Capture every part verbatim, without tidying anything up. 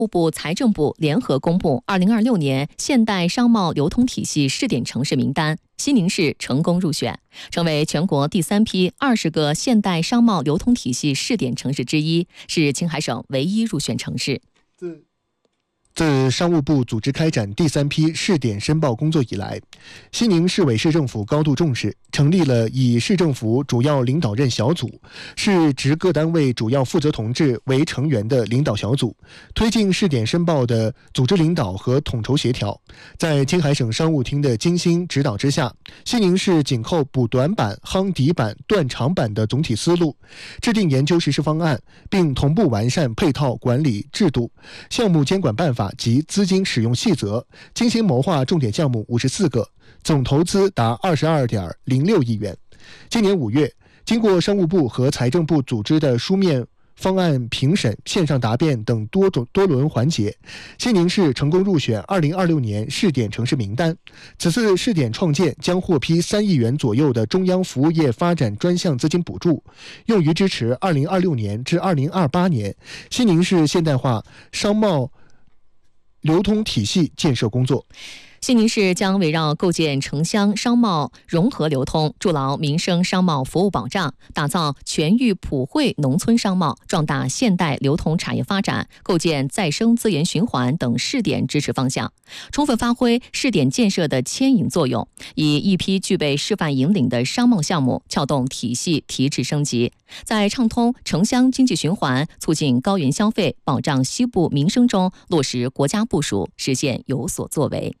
务部、财政部联合公布二零二六年现代商贸流通体系试点城市名单，西宁市成功入选，成为全国第三批二十个现代商贸流通体系试点城市之一，是青海省唯一入选城市。 自商务部组织开展第三批试点申报工作以来，西宁市委市政府高度重视，成立了以市政府主要领导任小组、市直各单位主要负责同志为成员的领导小组，推进试点申报的组织领导和统筹协调。在青海省商务厅的精心指导之下，西宁市紧扣补短板、夯底板、断长板的总体思路，制定研究实施方案，并同步完善配套管理制度、项目监管办法及资金使用细则，精心谋划重点项目五十四个，总投资达二十二点零六亿元。今年五月，经过商务部和财政部组织的书面方案评审、线上答辩等多种多轮环节，西宁市成功入选二零二六年试点城市名单。此次试点创建将获批三亿元左右的中央服务业发展专项资金补助，用于支持二零二六年至二零二八年西宁市现代化商贸流通体系建设工作。 西宁市将围绕构建城乡商贸融合流通，筑牢民生商贸服务保障，打造全域普惠农村商贸，壮大现代流通产业发展，构建再生资源循环等试点支持方向，充分发挥试点建设的牵引作用，以一批具备示范引领的商贸项目撬动体系提质升级，在畅通城乡经济循环、促进高原消费、保障西部民生中落实国家部署，实现有所作为。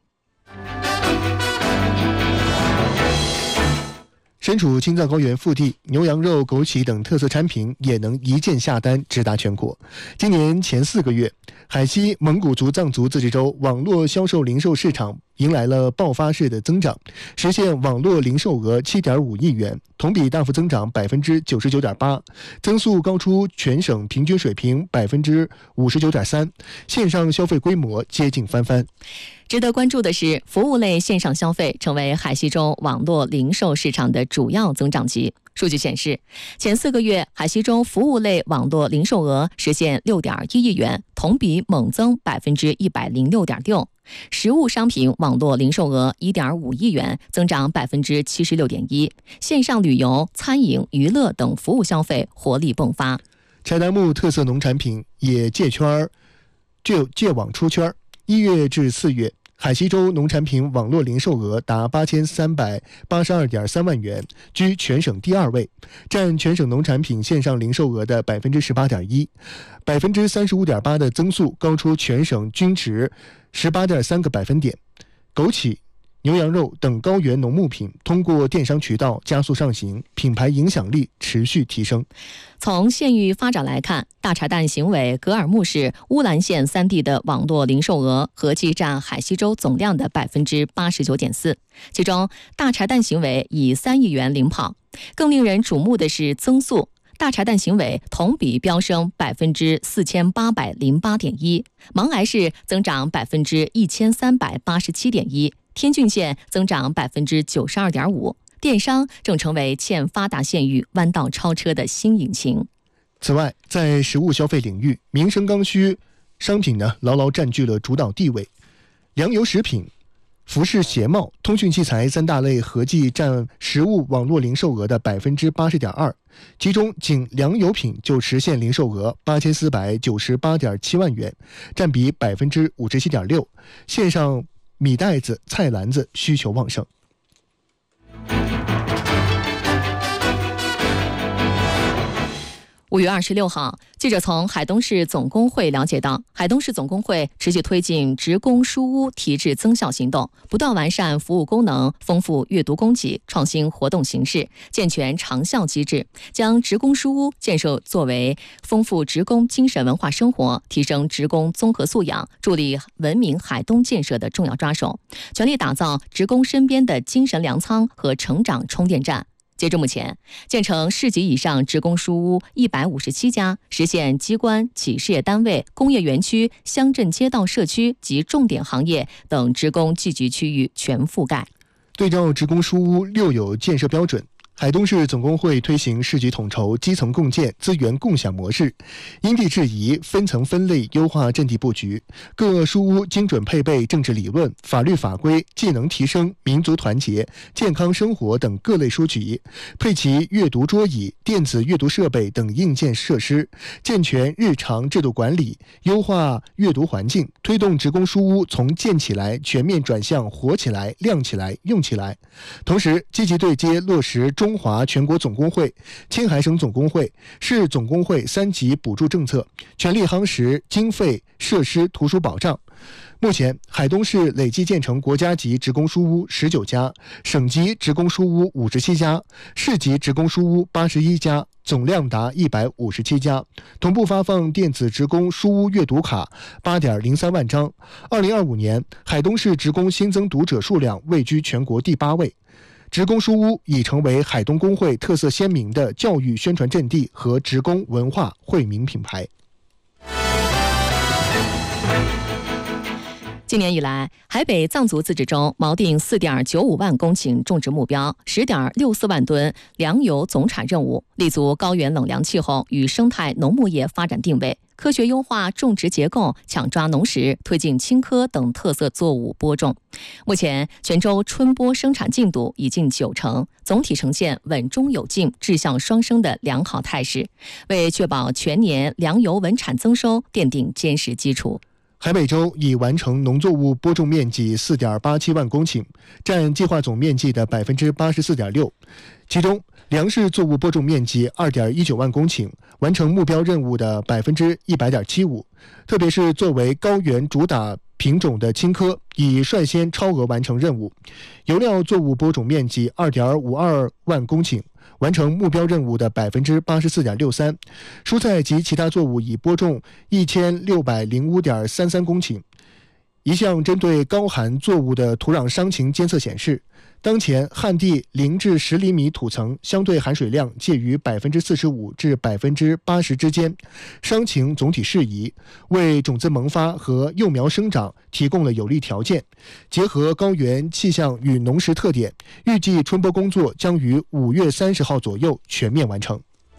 身处青藏高原腹地，牛羊肉、枸杞等特色产品也能一键下单，直达全国。今年前四个月，海西蒙古族藏族自治州网络销售零售市场迎来了爆发式的增长，实现网络零售额 七点五亿元，同比大幅增长 百分之九十九点八， 增速高出全省平均水平 百分之五十九点三， 线上消费规模接近翻番。 值得关注的是，服务类线上消费成为海西州网络零售市场的主要增长极。数据显示，前四个月海西州服务类网络零售额实现 六点一亿元，同比猛增 百分之一百零六点六。实物商品网络零售额 一点五亿元，增长 百分之七十六点一。线上旅游、餐饮、娱乐等服务消费活力迸发。 柴达木特色农产品也借圈借借网出圈。一月至四月，海西州农产品网络零售额达八千三百八十二点三万元，居全省第二位，占全省农产品线上零售额的 百分之十八点一， 百分之三十五点八的增速高出全省均值 十八点三个百分点。枸杞、牛羊肉等高原农牧品通过电商渠道加速上行，品牌影响力持续提升。 从县域发展来看，大茶旦行委格尔木市、乌兰县三地的网络零售额合计占海西州总量的 百分之八十九点四， 其中大茶旦行委以三亿元领跑。更令人瞩目的是增速，大茶旦行委同比飙升 百分之四千八百零八点一， 勐崖市增长 百分之一千三百八十七点一， 天峻县增长 百分之九十二点五。电商正成为欠发达县域弯道超车的新引擎。 此外，在实物消费领域，民生刚需商品呢牢牢占据了主导地位，粮油食品、服饰鞋帽、通讯器材三大类合计占实物网络零售额的 百分之八十点二， 其中仅粮油品就实现零售额八千四百九十八点七万元，占比 百分之五十七点六， 线上米袋子、菜篮子需求旺盛。 五月二十六号，记者从海东市总工会了解到，海东市总工会持续推进职工书屋提质增效行动，不断完善服务功能，丰富阅读供给，创新活动形式，健全长效机制，将职工书屋建设作为丰富职工精神文化生活、提升职工综合素养、助力文明海东建设的重要抓手，全力打造职工身边的精神粮仓和成长充电站。截至目前，建成市级以上职工书屋一百五十七家，实现机关、企事业单位、工业园区、乡镇街道社区及重点行业等职工聚集区域全覆盖。 对照职工书屋六有建设标准， 海东市总工会推行市局统筹、基层共建、资源共享模式，因地制宜、分层分类优化阵地布局，各书屋精准配备政治理论、法律法规、技能提升、民族团结、健康生活等各类书籍，配齐阅读桌椅、电子阅读设备等硬件设施，健全日常制度管理，优化阅读环境，推动职工书屋从建起来全面转向活起来、亮起来、用起来。同时，积极对接落实中华全国总工会、青海省总工会、市总工会三级补助政策，全力夯实经费、设施、图书保障。目前，海东市累计建成国家级职工书屋十九家，省级职工书屋五十七家，市级职工书屋八十一家，总量达一百五十七家。同步发放电子职工书屋阅读卡八点零三万张。二零二五年，海东市职工新增读者数量位居全国第八位。职工书屋已成为海东工会特色鲜明的教育宣传阵地和职工文化惠民品牌。 今年以来，海北藏族自治州锚定 四点九五万公顷种植目标， 十点六四万吨粮油总产任务，立足高原冷凉气候与生态农牧业发展定位，科学优化种植结构，抢抓农时，推进青稞等特色作物播种。目前，全州春播生产进度已近九成，总体呈现稳中有进、质效双升的良好态势，为确保全年粮油稳产增收奠定坚实基础。 海北州已完成农作物播种面积 四点八七万公顷，占计划总面积的 百分之八十四点六。其中，粮食作物播种面积 二点一九万公顷，完成目标任务的 百分之一百点七五。特别是作为高原主打品种的青稞，已率先超额完成任务。油料作物播种面积 二点五二万公顷，完成目标任务的 百分之八十四点六三。蔬菜及其他作物已播种一千六百零五点三三公顷。一项针对高寒作物的土壤伤情监测显示，当前旱地零至十厘米土层相对含水量介于 百分之四十五 至 百分之八十 之间，伤情总体适宜，为种子萌发和幼苗生长提供了有利条件。结合高原气象与农时特点，预计春播工作将于五月三十号左右全面完成。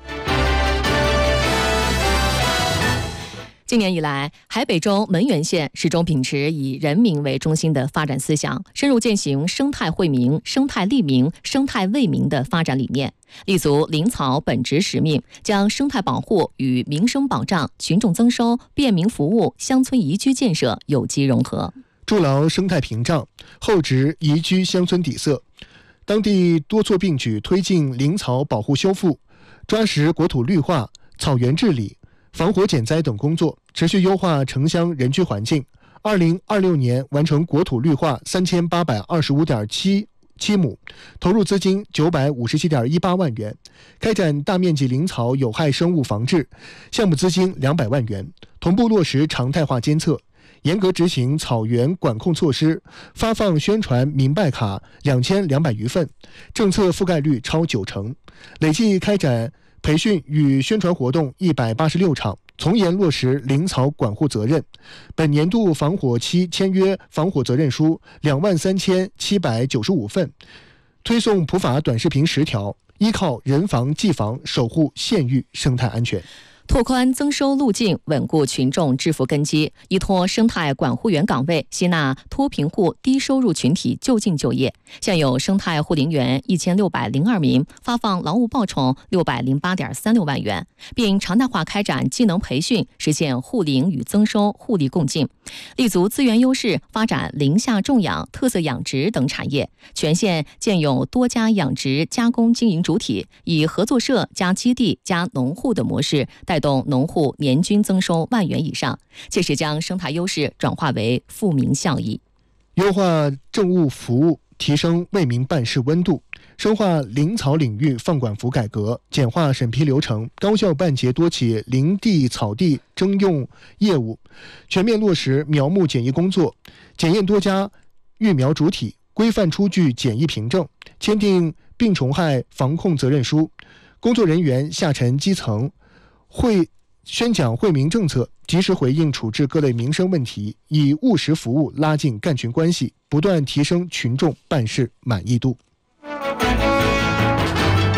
今年以来，海北州门源县始终秉持以人民为中心的发展思想，深入践行生态惠民、生态利民、生态为民的发展理念，立足林草本职使命，将生态保护与民生保障、群众增收、便民服务、乡村宜居建设有机融合， 筑牢生态屏障，厚植宜居乡村底色。当地多措并举推进林草保护修复，抓实国土绿化、草原治理、防火减灾等工作，持续优化城乡人居环境。二零二六年完成国土绿化三千八百二十五点七七亩，投入资金九百五十七点一八万元，开展大面积林草有害生物防治，项目资金两百万元，同步落实常态化监测，严格执行草原管控措施，发放宣传明白卡两千两百余份，政策覆盖率超九成，累计开展培训与宣传活动一百八十六场，从严落实林草管护责任。本年度防火期签约防火责任书两万三千七百九十五份，推送普法短视频十条，依靠人防技防守护县域生态安全。 拓宽增收路径，稳固群众致富根基，依托生态管护员岗位，吸纳脱贫户低收入群体就近就业。现有生态护林员一千六百零二名，发放劳务报酬六百零八点三六万元，并常态化开展技能培训，实现护林与增收互利共进。立足资源优势，发展林下种养、特色养殖等产业。全县建有多家养殖加工经营主体，以合作社加基地加农户的模式，带动农户年均增收万元以上，切实将生态优势转化为富民效益。 优化政务服务，提升为民办事温度，深化林草领域放管服改革，简化审批流程，高效办结多起林地草地征用业务，全面落实苗木检疫工作，检验多家育苗主体，规范出具检疫凭证，签订病虫害防控责任书。工作人员下沉基层，会宣讲惠民政策，及时回应处置各类民生问题，以务实服务拉近干群关系，不断提升群众办事满意度。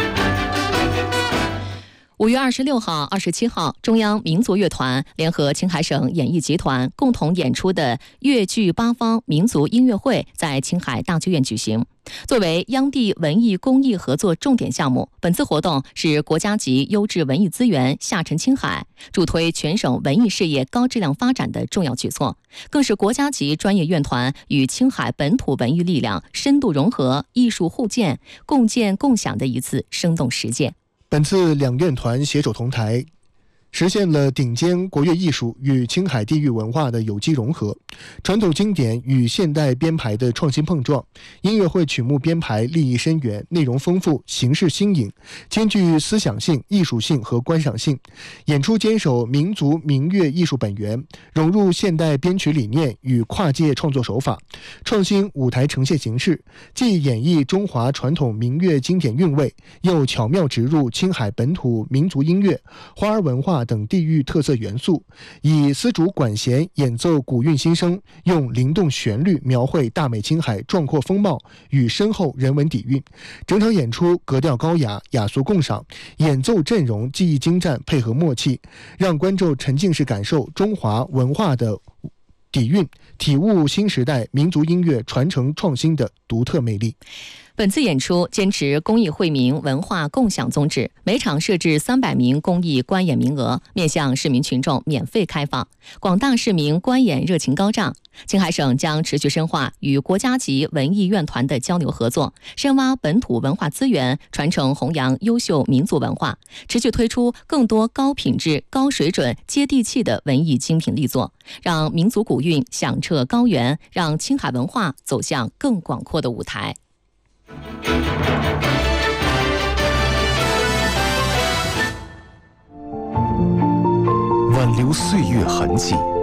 五月二十六号、二十七号，中央民族乐团联合青海省演艺集团共同演出的粤剧八方民族音乐会在青海大剧院举行。作为央地文艺公益合作重点项目，本次活动是国家级优质文艺资源下沉青海，助推全省文艺事业高质量发展的重要举措，更是国家级专业院团与青海本土文艺力量深度融合、艺术互鉴、共建共享的一次生动实践。 本次两院团携手同台，实现了顶尖国乐艺术与青海地域文化的有机融合，传统经典与现代编排的创新碰撞。音乐会曲目编排立意深远，内容丰富，形式新颖，兼具思想性、艺术性和观赏性。演出坚守民族民乐艺术本源，融入现代编曲理念与跨界创作手法，创新舞台呈现形式，既演绎中华传统民乐经典韵味，又巧妙植入青海本土民族音乐、花儿文化等地域特色元素，以丝竹管弦演奏古韵新声，用灵动旋律描绘大美青海壮阔风貌与深厚人文底蕴。整场演出格调高雅，雅俗共赏，演奏阵容技艺精湛，配合默契，让观众沉浸式感受中华文化的底蕴，体悟新时代民族音乐传承创新的独特魅力。 本次演出坚持公益惠民、文化共享宗旨，每场设置三百名公益观演名额，面向市民群众免费开放，广大市民观演热情高涨。青海省将持续深化与国家级文艺院团的交流合作，深挖本土文化资源，传承弘扬优秀民族文化，持续推出更多高品质、高水准、接地气的文艺精品力作，让民族古韵响彻高原，让青海文化走向更广阔的舞台。 挽留岁月痕迹，